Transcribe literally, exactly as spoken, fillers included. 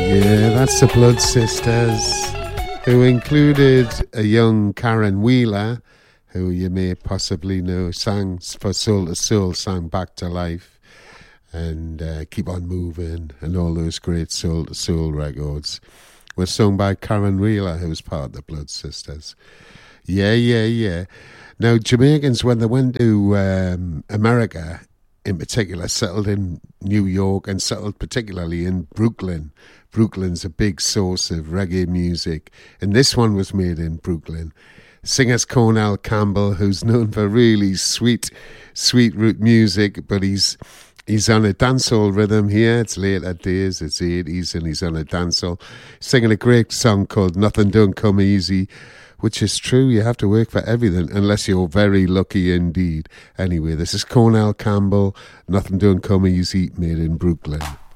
Yeah, that's the Blood Sisters, who included a young Karen Wheeler, who you may possibly know, sang for Soul to Soul, sang Back to Life, and uh, Keep on Moving, and all those great Soul to Soul records were sung by Karen Wheeler, who was part of the Blood Sisters. Yeah, yeah, yeah. Now, Jamaicans, when they went to um, America, in particular, settled in New York and settled particularly in Brooklyn. Brooklyn's a big source of reggae music, and this one was made in Brooklyn. Singer's Cornell Campbell, who's known for really sweet, sweet root music, but he's he's on a dancehall rhythm here. It's later days, it's the eighties, and he's on a dancehall, singing a great song called Nothing Don't Come Easy, which is true. You have to work for everything, unless you're very lucky indeed. Anyway, this is Cornell Campbell, Nothing Don't Come Easy, made in Brooklyn.